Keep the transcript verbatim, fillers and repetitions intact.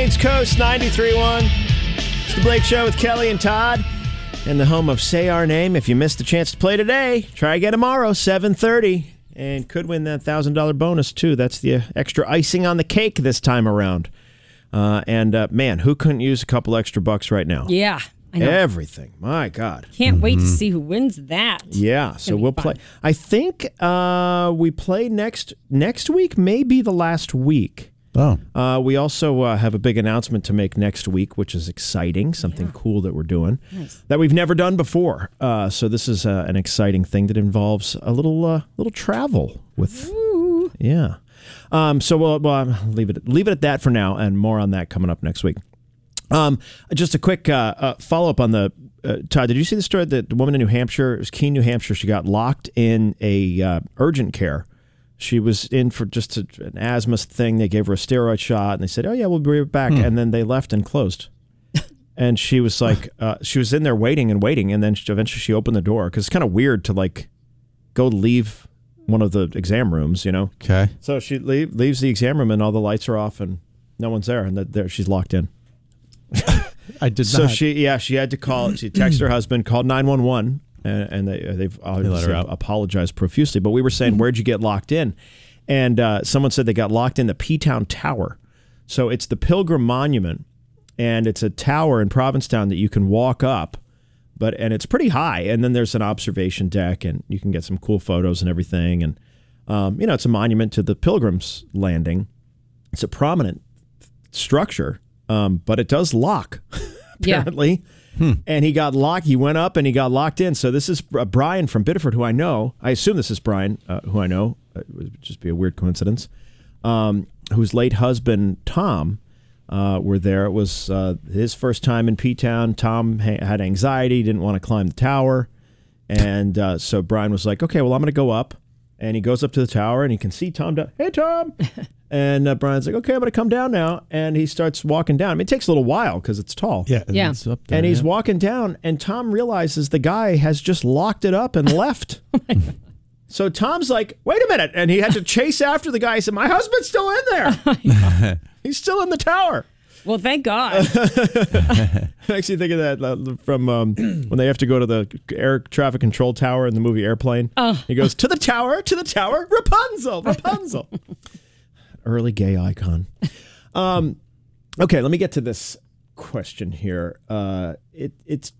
Phoenix Coast ninety-three point one. It's the Blake Show with Kelly and Todd. And the home of Say Our Name. If you missed the chance to play today, try again tomorrow, seven thirty. And could win that one thousand dollars bonus, too. That's the uh, extra icing on the cake this time around. Uh, and, uh, man, who couldn't use a couple extra bucks right now? Yeah, I know. Everything. My God. Can't mm-hmm. wait to see who wins that. Yeah, so we'll fun. play. I think uh, we play next next week, may be the last week. Oh. Uh, we also uh, have a big announcement to make next week, which is exciting, something yeah. cool that we're doing nice. that we've never done before. Uh, so this is uh, an exciting thing that involves a little uh, little travel with, Ooh. yeah. Um, so we'll, well, leave it leave it at that for now, and more on that coming up next week. Um, just a quick uh, uh, follow up on the uh, Todd. Did you see the story that the woman in New Hampshire, it was Keene, New Hampshire, she got locked in a uh, urgent care. She was in for just a, an asthma thing. They gave her a steroid shot, and they said, "Oh yeah, we'll be right back." Hmm. And then they left and closed. And she was like, uh, she was in there waiting and waiting, and then she, eventually she opened the door because it's kind of weird to like go leave one of the exam rooms, you know. Okay. So she leave, leaves the exam room, and all the lights are off, and no one's there, and the, there she's locked in. I did so not. So she, yeah, she had to call. She texted her husband, called nine one one. And, and they, they've obviously apologized profusely. But we were saying, where'd you get locked in? And uh, someone said they got locked in the P-Town Tower. So it's the Pilgrim Monument, and it's a tower in Provincetown that you can walk up, but and it's pretty high. And then there's an observation deck, and you can get some cool photos and everything. And, um, you know, it's a monument to the Pilgrims landing. It's a prominent structure, um, but it does lock, apparently. Yeah. Hmm. And he got locked. He went up and he got locked in. So this is uh, Brian from Biddeford, who I know. I assume this is Brian, uh, who I know. It would just be a weird coincidence. Um, whose late husband, Tom, uh, were there. It was uh, his first time in P-Town. Tom ha- had anxiety, didn't want to climb the tower. And uh, so Brian was like, okay, well, I'm going to go up. And he goes up to the tower and he can see Tom down. Hey, Tom. And uh, Brian's like, okay, I'm going to come down now. And he starts walking down. I mean, it takes a little while because it's tall. Yeah. yeah. It's up there, and he's yeah. walking down, and Tom realizes the guy has just locked it up and left. Oh so Tom's like, wait a minute. And he had to chase after the guy. He said, my husband's still in there. Oh he's still in the tower. Well, thank God. Makes you think of that uh, from um, when they have to go to the air traffic control tower in the movie Airplane. Oh. He goes, to the tower, to the tower, Rapunzel, Rapunzel. Early gay icon. Um, okay, let me get to this question here. Uh, it, it's